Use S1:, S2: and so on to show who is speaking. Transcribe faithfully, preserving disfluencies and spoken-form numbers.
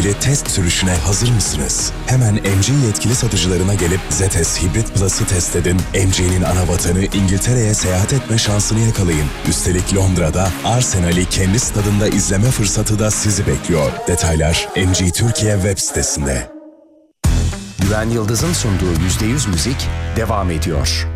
S1: vadeli test sürüşüne hazır mısınız? Hemen M G yetkili satıcılarına gelip Zetes Hybrid Plus'ı test edin. M G'nin ana vatanı İngiltere'ye seyahat etme şansını yakalayın. Üstelik Londra'da Arsenal'i kendi stadında izleme fırsatı da sizi bekliyor. Detaylar M G Türkiye web sitesinde.
S2: Güven Yıldız'ın sunduğu yüzde yüz müzik devam ediyor.